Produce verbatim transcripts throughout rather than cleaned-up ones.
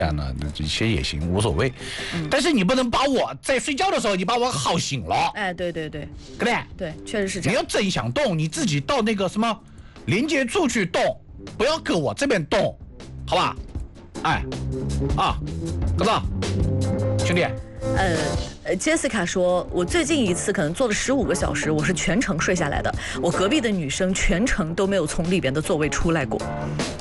呢，这些也行，无所谓。嗯、但是你不能把我在睡觉的时候，你把我耗醒了。 哎，对对对， 对不对？ 对，确实是这样。 你要真想动，你自己到那个什么连接处去动，不要搁我这边动，好吧？哎，啊，哥子，兄弟。 呃呃 ，Jessica 说，我最近一次可能坐了十五个小时，我是全程睡下来的。我隔壁的女生全程都没有从里边的座位出来过。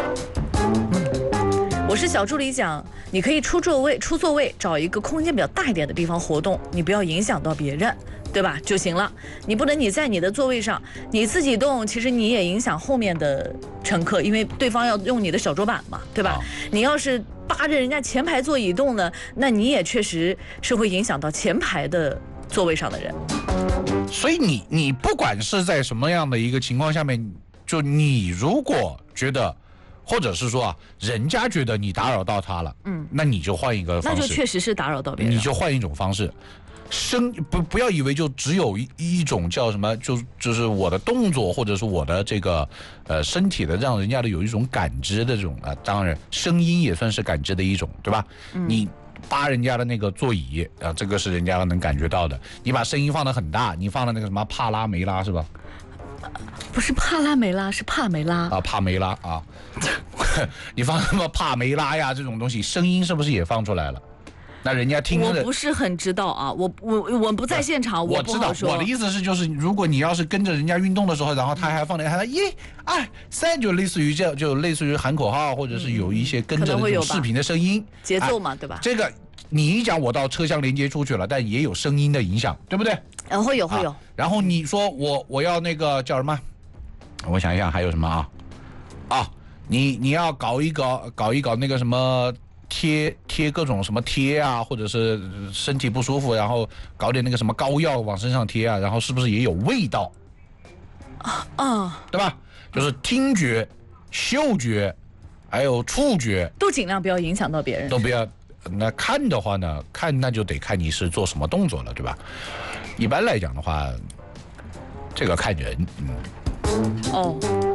我是小助理讲，你可以出座位，出座位，找一个空间比较大一点的地方活动，你不要影响到别人，对吧？就行了。你不能你在你的座位上你自己动，其实你也影响后面的乘客，因为对方要用你的小桌板嘛，对吧？你要是扒着人家前排座椅动呢，那你也确实是会影响到前排的座位上的人。 所以你你不管是在什么样的一个情况下面，就你如果觉得。或者是说啊，人家觉得你打扰到他了，嗯，那你就换一个方式， 那就确实是打扰到别人， 你就换一种方式。声不不要以为就只有一一种叫什么，就就是我的动作或者是我的这个呃身体的让人家的有一种感知的这种啊，当然声音也算是感知的一种，对吧？嗯、你扒人家的那个座椅啊，这个是人家能感觉到的。你把声音放得很大，你放的那个什么帕拉梅拉是吧？ 不是帕拉梅拉，是帕梅拉啊，帕梅拉啊，你放什么帕梅拉呀？这种东西声音是不是也放出来了？那人家听着， 我不是很知道啊，我我我不在现场， 我知道。我的意思是，就是如果你要是跟着人家运动的时候，然后他还放那个，他一二三，就类似于这，就类似于喊口号，或者是有一些跟着那种视频的声音节奏嘛，对吧？ 这个你一讲，我到车厢连接出去了，但也有声音的影响，对不对？ 嗯，会有会有。 然后你说我我要那个叫什么？我想一想还有什么啊？啊，你你要搞一搞搞一搞那个什么贴贴各种什么贴啊，或者是身体不舒服，然后搞点那个什么膏药往身上贴啊，然后是不是也有味道？ 啊啊， 对吧？就是听觉、嗅觉，还有触觉， 都尽量不要影响到别人， 都不要。那看的话呢，看那就得看你是做什么动作了，对吧？一般来讲的话，这个看人，嗯。 哦，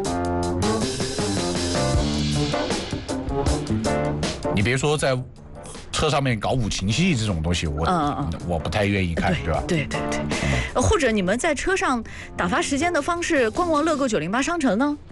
你别说在车上面搞五禽戏这种东西，我、嗯嗯、我不太愿意看，对吧？ 对对对，嗯、或者你们在车上打发时间的方式，逛逛乐购九零八商城呢？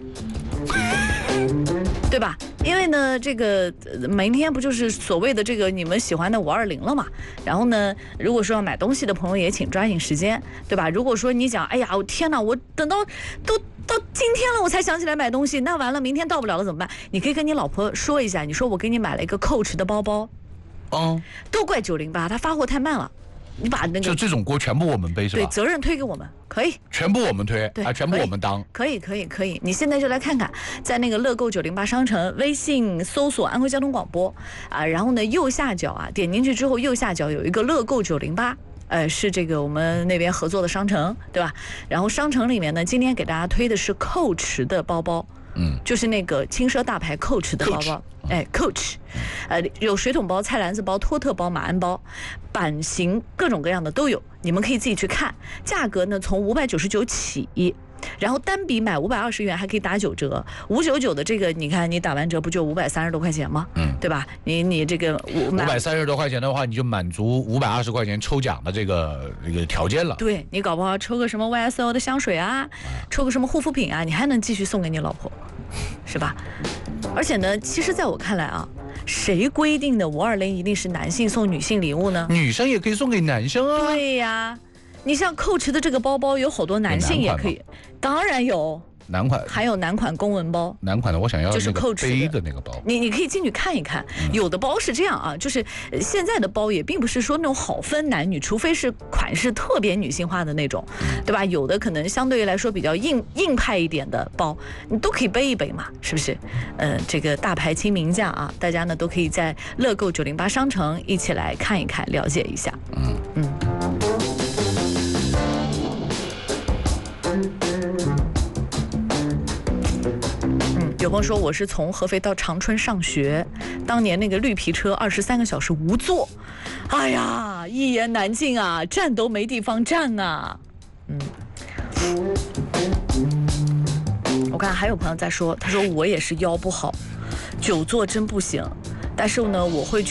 对吧？因为呢，这个明天不就是所谓的这个你们喜欢的五二零了嘛？然后呢，如果说要买东西的朋友也请抓紧时间，对吧？如果说你讲，哎呀，我天哪，我等到都到今天了，我才想起来买东西，那完了，明天到不了了怎么办？你可以跟你老婆说一下，你说我给你买了一个 Coach 的包包， 嗯， 都怪九零八，他发货太慢了。你把那个就这种锅全部我们背是吧？ 对，责任推给我们，可以。 全部我们推，对啊，全部我们当。 可以，可以，可以。你现在就来看看，在那个乐购九零八商城微信搜索安徽交通广播啊，然后呢右下角啊点进去之后，右下角有一个乐购九零八。呃，是这个我们那边合作的商城，对吧？然后商城里面呢，今天给大家推的是Coach的包包，嗯，就是那个轻奢大牌 Coach 的包包，哎 ，Coach， 呃，有水桶包、菜篮子包、托特包、马鞍包，版型各种各样的都有，你们可以自己去看。价格呢，从五百九十九起。然后单笔买五百二十元还可以打九折，五九九的这个你看你打完折不就五百三十多块钱吗？嗯，对吧？你你这个五百三十多块钱的话，你就满足五百二十块钱抽奖的这个这个条件了。 对，你搞不好抽个什么 Y S L 的香水啊，抽个什么护肤品啊，你还能继续送给你老婆，是吧？而且呢，其实在我看来啊，谁规定的五二零一定是男性送女性礼物呢？ 女生也可以送给男生啊。 对呀。你像Coach的这个包包，有好多男性也可以，当然有男款， 还有男款公文包。 男款的我想要就是Coach 背的那个包， 你你可以进去看一看。嗯、有的包是这样啊，就是现在的包也并不是说那种好分男女，除非是款式特别女性化的那种，嗯、对吧？有的可能相对来说比较硬硬派一点的包，你都可以背一背嘛，是不是？呃，这个大牌亲民价啊，大家呢都可以在乐购九零八商城一起来看一看，了解一下。嗯嗯。有朋友说我是从合肥到长春上学，当年那个绿皮车二十三个小时无座，哎呀，一言难尽啊，站都没地方站啊。嗯，我看还有朋友在说，他说我也是腰不好，久坐真不行，但是呢，我会去。